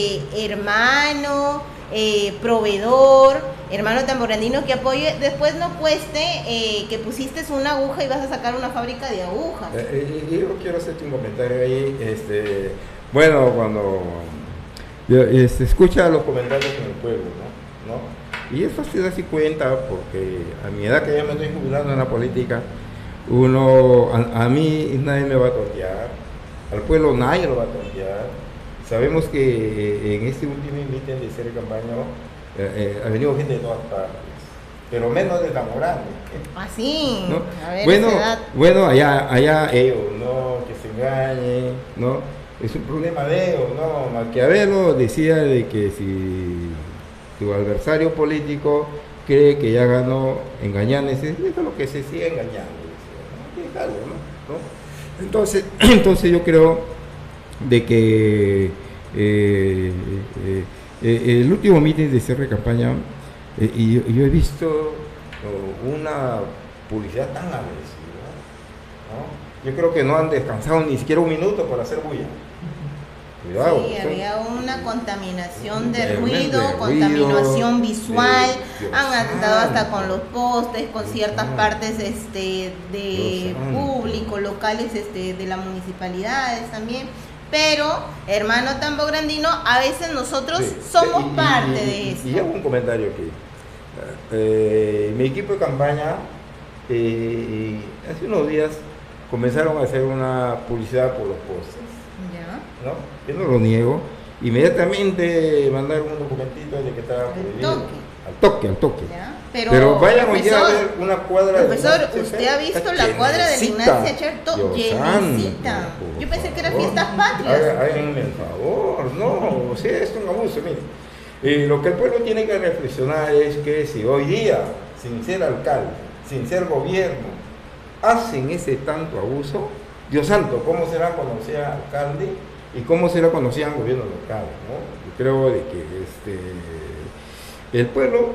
hermano, proveedor, hermano tamborandino que apoye, después no cueste que pusiste una aguja y vas a sacar una fábrica de agujas. Yo quiero hacerte un comentario ahí. Bueno, cuando escucha los comentarios en el pueblo, ¿no? Y eso se da cuenta, porque a mi edad, que ya me estoy jubilando en la política, a mí nadie me va a tontear, al pueblo nadie lo va a tontear. Sabemos que en este último mitin de cierre de campaña ha venido gente de todas partes, pero menos de Tamborá. Así, ¿no? A ver, bueno, allá ellos, ¿no? Que se engañen, ¿no? Es un problema de ellos, ¿no? Maquiavelo decía de que si tu adversario político cree que ya ganó, engañarles, es lo que se sigue engañando, ¿no? Entonces yo creo de que el último mitin de cierre de campaña, y yo he visto una publicidad tan agresiva, ¿no? Yo creo que no han descansado ni siquiera un minuto por hacer bulla. Cuidado, sí, había una contaminación de ruido, contaminación visual, han andado hasta con los postes, con ciertas partes de público, locales de las municipalidades también. Pero, hermano tambograndino, a veces nosotros somos parte de eso. Y hago un comentario aquí. Mi equipo de campaña, hace unos días comenzaron a hacer una publicidad por los postes. ¿No? Yo no lo niego. Inmediatamente mandaron un documentito de que estaba prohibido. Al toque. Pero vayan hoy a ver una cuadra. Profesor, ¿usted ha visto la cuadra de Ignacia Cherto? Llenecita. Yo pensé que eran fiestas patrias. Háganme el favor, no, o sea, es un abuso, mire. Lo que el pueblo tiene que reflexionar es que si hoy día, sin ser alcalde, sin ser gobierno, hacen ese tanto abuso, Dios santo, ¿cómo será cuando sea alcalde y cómo será cuando sean gobierno local, ¿no? Yo creo de que el pueblo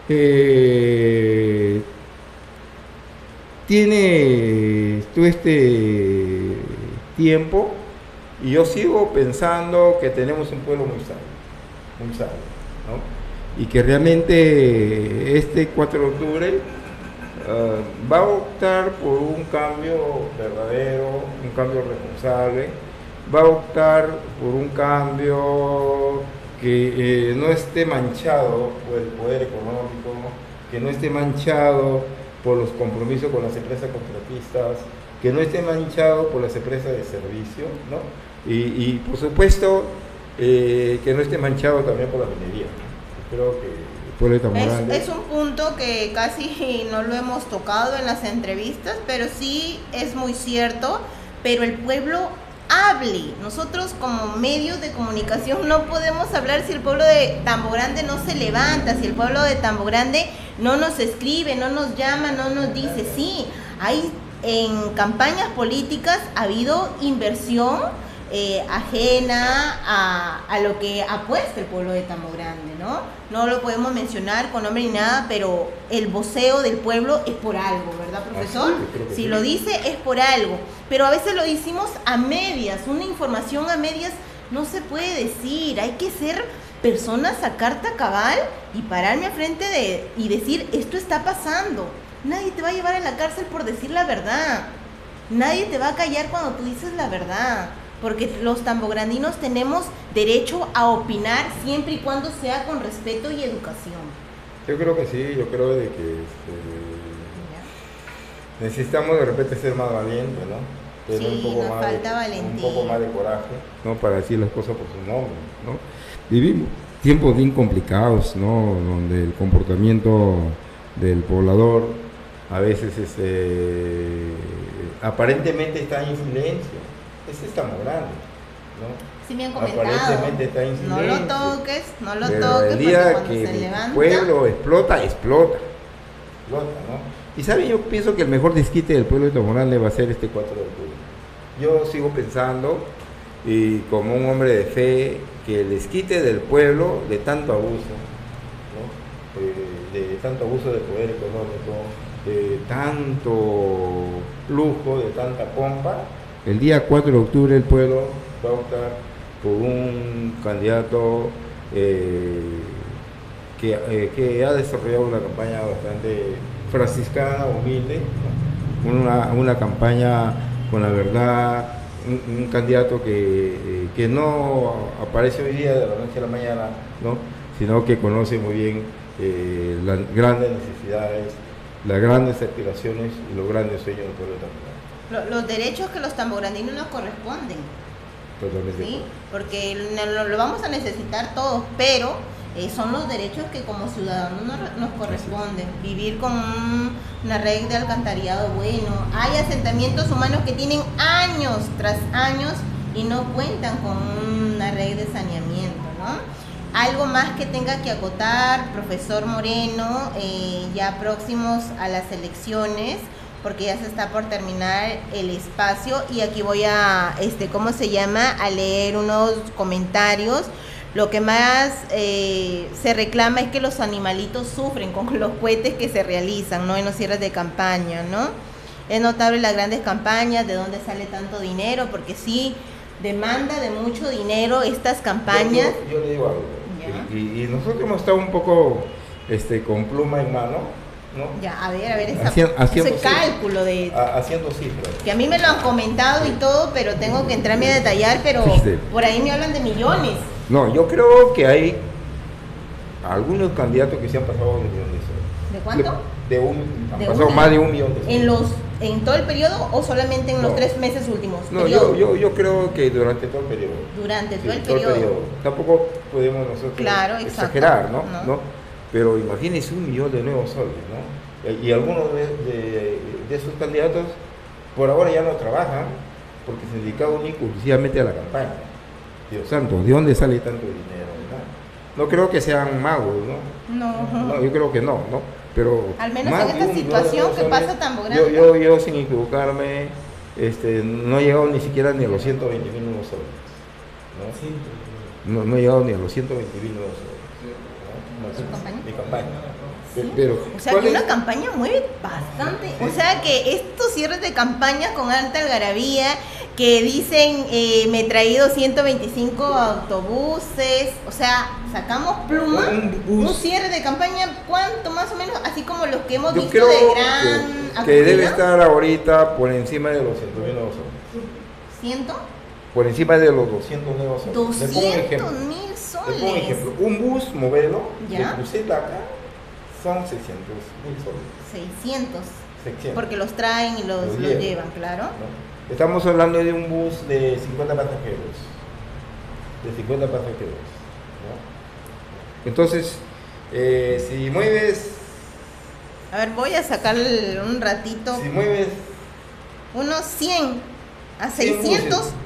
tiene todo este tiempo, y yo sigo pensando que tenemos un pueblo muy sabio, ¿no? Y que realmente este 4 de octubre va a optar por un cambio verdadero, un cambio responsable, va a optar por un cambio que no esté manchado por el poder económico, que no esté manchado por los compromisos con las empresas contratistas, que no esté manchado por las empresas de servicio, ¿no? Y por supuesto que no esté manchado también por la minería, ¿no? Creo que pueblo de Tamborande. Es un punto que casi no lo hemos tocado en las entrevistas, pero sí es muy cierto, pero el pueblo hable. Nosotros como medios de comunicación no podemos hablar si el pueblo de Tambo Grande no se levanta, si el pueblo de Tambo Grande no nos escribe, no nos llama, no nos dice. Sí, hay en campañas políticas ha habido inversión ajena a lo que apuesta el pueblo de Tambo Grande, ¿no? No lo podemos mencionar con nombre ni nada, pero el voceo del pueblo es por algo, ¿verdad, profesor? Si sí lo dice es por algo, pero a veces lo decimos a medias. Una información a medias no se puede decir. Hay que ser personas a carta cabal y pararme al frente y decir, esto está pasando. Nadie te va a llevar a la cárcel por decir la verdad. Nadie te va a callar cuando tú dices la verdad. Porque los tambograndinos tenemos derecho a opinar siempre y cuando sea con respeto y educación. Yo creo que sí, yo creo de que necesitamos de repente ser más valientes, ¿no? Tener sí, nos falta valentía. Un poco más de coraje, ¿no? Para decir las cosas por su nombre, ¿no? Vivimos tiempos bien complicados, ¿no? Donde el comportamiento del poblador a veces aparentemente está en silencio. Ese está muy grande, ¿no? Sí me han comentado, aparentemente está en silencio, no lo toques, el día porque que cuando se levanta... el pueblo explota, ¿no? Y sabe, yo pienso que el mejor desquite del pueblo de Tambo Grande va a ser este 4 de octubre. Yo sigo pensando, y como un hombre de fe, que el desquite del pueblo de tanto abuso, ¿no? De tanto abuso de poder económico, de tanto lujo, de tanta pompa, el día 4 de octubre el pueblo va a optar por un candidato que ha desarrollado una campaña bastante franciscana, humilde, ¿no? Una campaña con la verdad, un candidato que no aparece hoy día de la noche a la mañana, ¿no? Sino que conoce muy bien las grandes necesidades, las grandes aspiraciones y los grandes sueños del pueblo de Tambo Grande. Los derechos que los tambograndinos nos corresponden. Totalmente. ¿Sí? Porque lo vamos a necesitar todos, pero son los derechos que como ciudadanos nos corresponden. Vivir con una red de alcantarillado bueno. Hay asentamientos humanos que tienen años tras años y no cuentan con una red de saneamiento, ¿no? Algo más que tenga que acotar, profesor Moreno, ya próximos a las elecciones, porque ya se está por terminar el espacio y aquí voy a, a leer unos comentarios. Lo que más se reclama es que los animalitos sufren con los cohetes que se realizan, ¿no? En los cierres de campaña, ¿no? Es notable las grandes campañas, de dónde sale tanto dinero, porque sí demanda de mucho dinero estas campañas. Yo le digo algo, y nosotros hemos estado un poco con pluma en mano, ¿no? Ya, a ver, haciendo cálculo de... haciendo cifras. Que a mí me lo han comentado y todo, pero tengo que entrarme a detallar, pero por ahí me hablan de millones. No, yo creo que hay algunos candidatos que se han pasado de $1 millón. ¿De cuánto? Han pasado más de $1 millón. ¿En todo el periodo o solamente en los 3 meses últimos? No, yo creo que durante todo el periodo. Durante todo el periodo. Tampoco podemos nosotros exagerar, ¿no? Pero imagínense $1 millón de nuevos soles, ¿no? Y algunos de esos candidatos por ahora ya no trabajan porque se dedicaban exclusivamente a la campaña. Dios santo, ¿de dónde sale tanto dinero? No creo que sean magos, ¿no? No, yo creo que no. Pero al menos en esta situación que pasa tan grande. Yo sin equivocarme, no he llegado ni siquiera ni a los 120,000 nuevos soles, ¿no? No he llegado ni a los 120,000 nuevos soles. Mi campaña. ¿Sí? Pero, o sea que una campaña mueve bastante. Sí. O sea que estos cierres de campaña con alta algarabía, que dicen me he traído 125 autobuses, o sea, sacamos pluma, un cierre de campaña, ¿cuánto más o menos? Así como los que hemos visto de gran que debe estar ahorita por encima de los 100,000 nuevos soles. ¿100? Por encima de los 200 nuevos soles. 200,000 soles. Un ejemplo, un bus modelo de cruceta acá son 600,000 soles. 600. Porque los traen y los llevan, claro. ¿No? Estamos hablando de un bus de 50 pasajeros. ¿No? Entonces, Si mueves... A ver, voy a sacar un ratito. Si mueves... Unos 100 a 100 buses. 600. 100.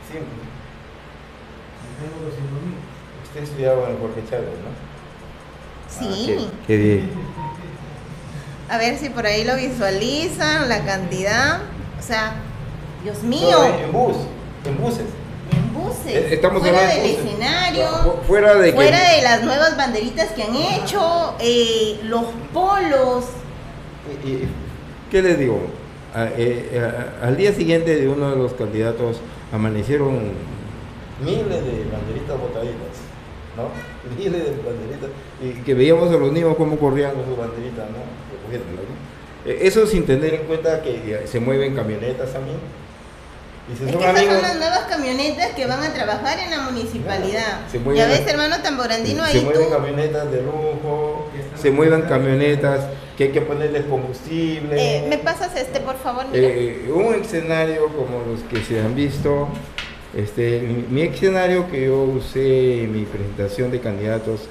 Usted estudiaba en Jorge Chávez, ¿no? Sí. Qué bien. A ver si por ahí lo visualizan, la cantidad. O sea, Dios mío. No, en buses. En buses. Estamos fuera hablando del de buses. escenario. Fuera de de las nuevas banderitas que han hecho. Los polos. ¿Qué les digo? Al día siguiente de uno de los candidatos amanecieron miles de banderitas botaditas, ¿no? Miles de banderitas, y que veíamos a los niños cómo corrían con sus banderitas, ¿no? Recogiéndolas, ¿no? Eso sin tener en cuenta que se mueven camionetas también. Y si Es son que estas amigos, son las nuevas camionetas que van a trabajar en la municipalidad. Se mueven- Ya ves, hermano Tamborandino, se ahí mueven tú. camionetas de lujo, se mueven camionetas que hay que ponerles combustible. ¿Me pasas por favor? Mira. Un escenario como los que se han visto, mi escenario que yo usé en mi presentación de candidatos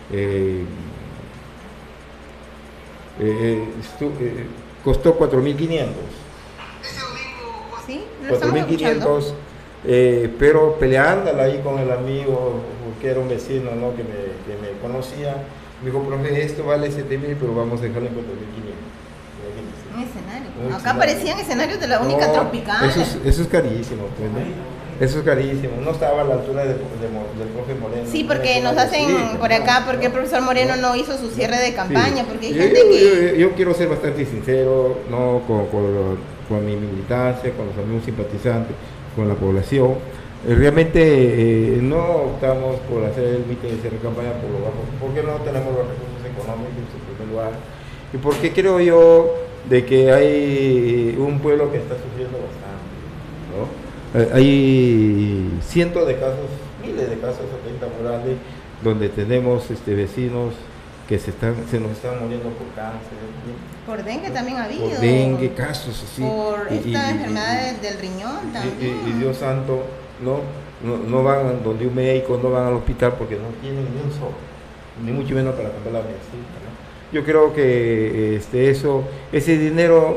costó 4.500. Sí, lo estamos escuchando. 4.500, pero peleándola ahí con el amigo, que era un vecino, ¿no? que me conocía, me dijo, profe, esto vale 7.000, pero vamos a dejarlo en 4.500. Un escenario. Un Acá escenario. parecían escenarios de la única tropical. Eso es carísimo, pues, ¿no? Eso es carísimo. No estaba a la altura del profe Moreno. Sí, porque nos hacen por acá, porque el profesor Moreno no hizo su cierre de campaña, Sí. porque hay gente que... Yo quiero ser bastante sincero, ¿no? Con mi militancia, con los amigos simpatizantes, con la población. Realmente no optamos por hacer el mitin de cierre de campaña por lo bajo, porque no tenemos los recursos económicos en primer lugar, y porque creo yo de que hay un pueblo que está sufriendo bastante, ¿no? Hay cientos de casos, miles de casos aquí en Tamborandi, donde tenemos vecinos que se nos están muriendo por cáncer, Por dengue también ha habido. por dengue, casos así. Por esta enfermedad del riñón también. Y Dios santo, no van donde un médico, no van al hospital porque no tienen ni un solo, ni mucho menos para comprar la medicina, ¿no? Yo creo que ese dinero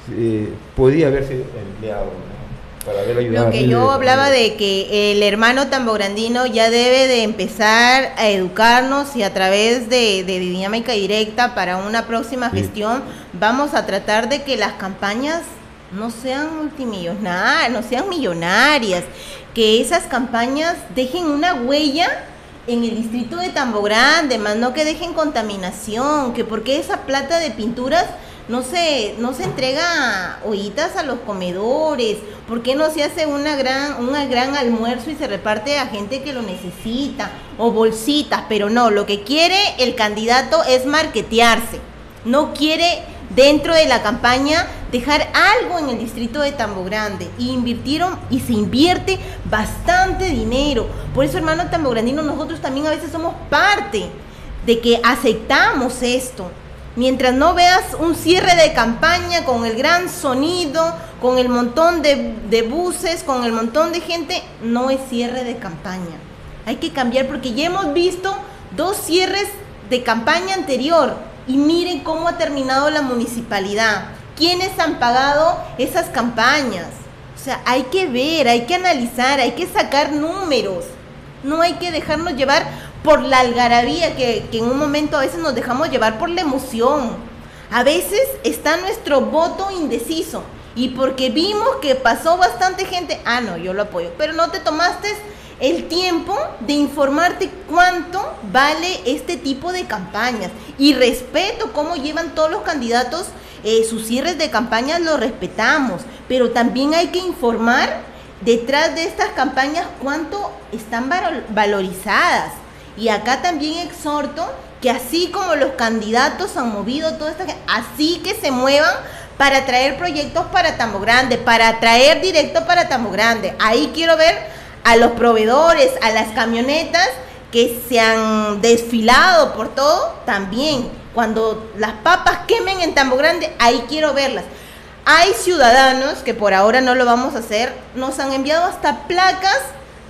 podía haber sido empleado, ¿no? Para haber ayudado. Lo que yo hablaba de que el hermano Tamborandino ya debe de empezar a educarnos, y a través de dinámica directa para una próxima gestión vamos a tratar de que las campañas no sean multimillonarias, no sean millonarias, que esas campañas dejen una huella en el distrito de Tambogrande, más no que dejen contaminación, que porque esa plata de pinturas no se entrega ollitas a los comedores, ¿por qué no se hace un gran almuerzo y se reparte a gente que lo necesita, o bolsitas? Pero no, lo que quiere el candidato es marketearse, no quiere dentro de la campaña dejar algo en el distrito de Tambogrande, y invirtieron y se invierte bastante dinero. Por eso, hermano Tambograndino, nosotros también a veces somos parte de que aceptamos esto. Mientras no veas un cierre de campaña con el gran sonido, con el montón de buses, con el montón de gente, no es cierre de campaña. Hay que cambiar, porque ya hemos visto 2 cierres de campaña anterior y miren cómo ha terminado la municipalidad. ¿Quiénes han pagado esas campañas? O sea, hay que ver, hay que analizar, hay que sacar números. No hay que dejarnos llevar por la algarabía, que en un momento a veces nos dejamos llevar por la emoción. A veces está nuestro voto indeciso, y porque vimos que pasó bastante gente, no, yo lo apoyo, pero no te tomaste el tiempo de informarte cuánto vale este tipo de campañas. Y respeto cómo llevan todos los candidatos sus cierres de campañas, lo respetamos, pero también hay que informar detrás de estas campañas cuánto están valorizadas. Y acá también exhorto que así como los candidatos han movido toda esta gente, así que se muevan para traer proyectos para Tambogrande, para traer directo para Tambogrande. Ahí quiero ver a los proveedores, a las camionetas que se han desfilado por todo, también. Cuando las papas quemen en Tambogrande, ahí quiero verlas. Hay ciudadanos que por ahora no lo vamos a hacer, nos han enviado hasta placas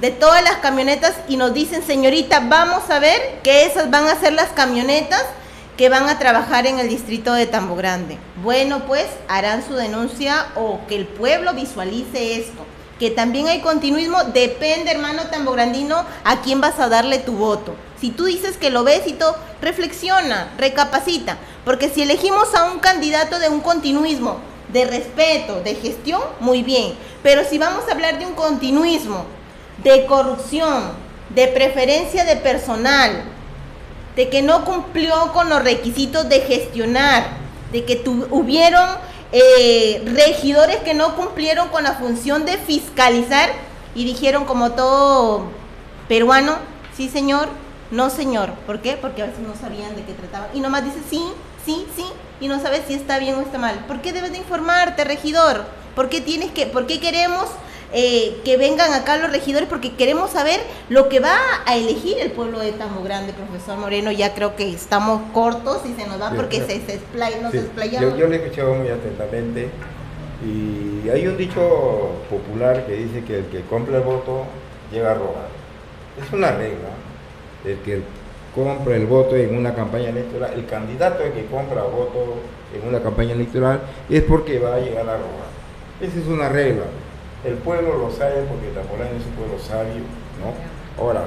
de todas las camionetas y nos dicen, señorita, vamos a ver que esas van a ser las camionetas que van a trabajar en el distrito de Tambo Grande. Bueno, pues harán su denuncia o que el pueblo visualice esto. Que también hay continuismo, depende, hermano tambograndino, a quién vas a darle tu voto. Si tú dices que lo ves y todo, reflexiona, recapacita, porque si elegimos a un candidato de un continuismo, de respeto, de gestión, muy bien, pero si vamos a hablar de un continuismo, de corrupción, de preferencia de personal, de que no cumplió con los requisitos de gestionar, de que hubieron regidores que no cumplieron con la función de fiscalizar y dijeron como todo peruano, sí señor, no señor. ¿Por qué? Porque a veces no sabían de qué trataban y nomás dice sí, sí, sí y no sabes si está bien o está mal. ¿Por qué debes de informarte, regidor? ¿Por qué queremos que vengan acá los regidores? Porque queremos saber lo que va a elegir el pueblo de Tambo Grande, profesor Moreno. Ya creo que estamos cortos y se nos va porque nos explayamos. Yo le he escuchado muy atentamente y hay un dicho popular que dice que el que compra el voto llega a robar. Es una regla. El que compra el voto en una campaña electoral, el candidato que compra voto en una campaña electoral es porque va a llegar a robar. Esa es una regla. El pueblo lo sabe porque Tambo Grande es un pueblo sabio, ¿no? Ahora,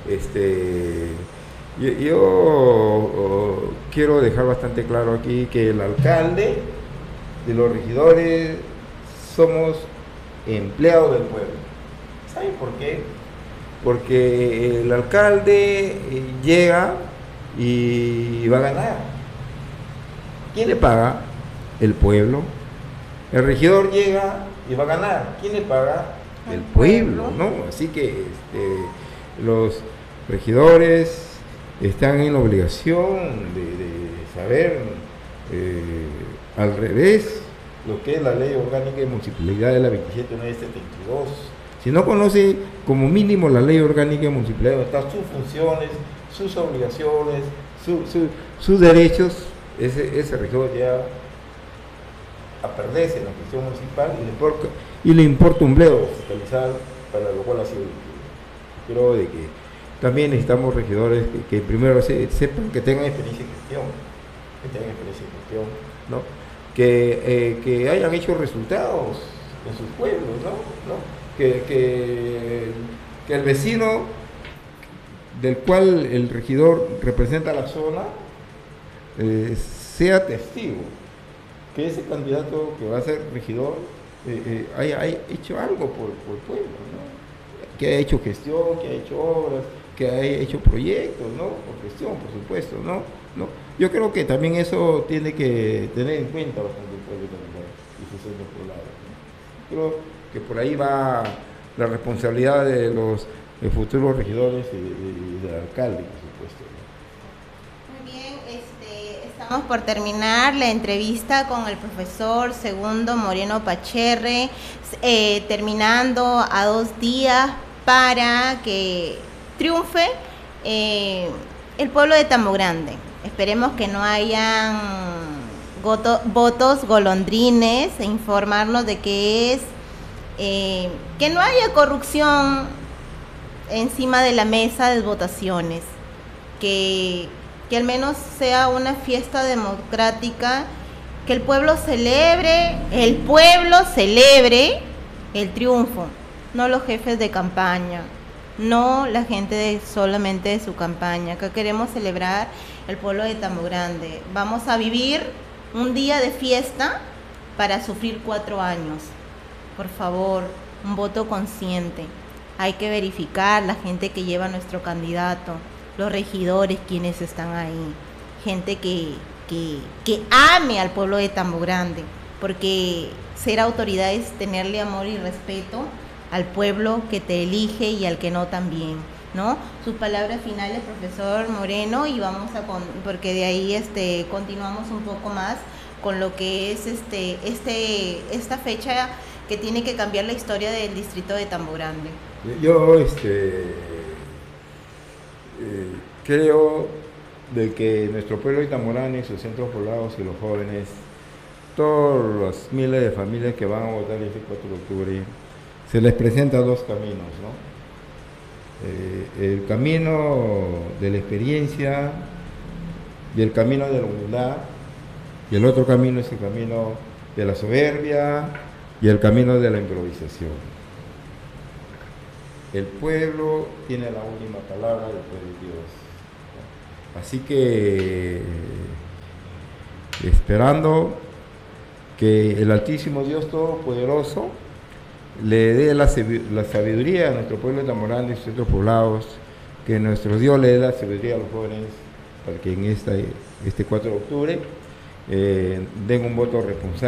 yo quiero dejar bastante claro aquí que el alcalde y los regidores somos empleados del pueblo. ¿Saben por qué? Porque el alcalde llega y va a ganar. ¿Quién le paga? El pueblo. El regidor llega y va a ganar. ¿Quién le paga? El pueblo, ¿no? Así que los regidores están en la obligación de saber al revés lo que es la ley orgánica de municipalidad de la 27972. Si no conoce como mínimo la ley orgánica de municipalidad, donde están sus funciones, sus obligaciones, sus derechos, ese regidor ya a perderse en la gestión municipal y le importa un bledo fiscalizar, para lo cual ha sido elegido. Creo de que también necesitamos regidores que primero sepan que tengan experiencia en gestión, ¿no? Que hayan hecho resultados en sus pueblos, ¿no? Que el vecino del cual el regidor representa la zona sea testigo que ese candidato que va a ser regidor haya hecho algo por el pueblo, ¿no? Que haya hecho gestión, que haya hecho obras, que haya hecho proyectos, ¿no? Por gestión, por supuesto, ¿no? Yo creo que también eso tiene que tener en cuenta bastante el pueblo y sus centros poblados, ¿no? Creo que por ahí va la responsabilidad de los futuros regidores y del alcalde, por supuesto, ¿no? Muy bien, estamos por terminar la entrevista con el profesor Segundo Moreno Pacherre, terminando a 2 días para que triunfe el pueblo de Tambo Grande. Esperemos que no hayan votos golondrines e informarnos de que no haya corrupción encima de la mesa de votaciones, que al menos sea una fiesta democrática, que el pueblo celebre el triunfo, no los jefes de campaña, no la gente solamente de su campaña. Acá queremos celebrar el pueblo de Tambo Grande. Vamos a vivir un día de fiesta para sufrir 4 años. Por favor, un voto consciente. Hay que verificar la gente que lleva a nuestro candidato, los regidores quienes están ahí, gente que ame al pueblo de Tambo Grande, porque ser autoridad es tenerle amor y respeto al pueblo que te elige y al que no también, ¿no? Sus palabras finales, profesor Moreno, y vamos porque de ahí continuamos un poco más con lo que es esta fecha que tiene que cambiar la historia del distrito de Tambo Grande. Yo creo de que nuestro pueblo de Tambo Grande, sus centros poblados y los jóvenes, todos los miles de familias que van a votar el 4 de octubre, se les presenta 2 caminos, ¿no? El camino de la experiencia y el camino de la humildad, y el otro camino es el camino de la soberbia y el camino de la improvisación. El pueblo tiene la última palabra después de Dios. Así que esperando que el Altísimo Dios Todopoderoso le dé la sabiduría a nuestro pueblo de Tamboranda y sus otros poblados, que nuestro Dios le dé la sabiduría a los jóvenes para que en este 4 de octubre den un voto responsable.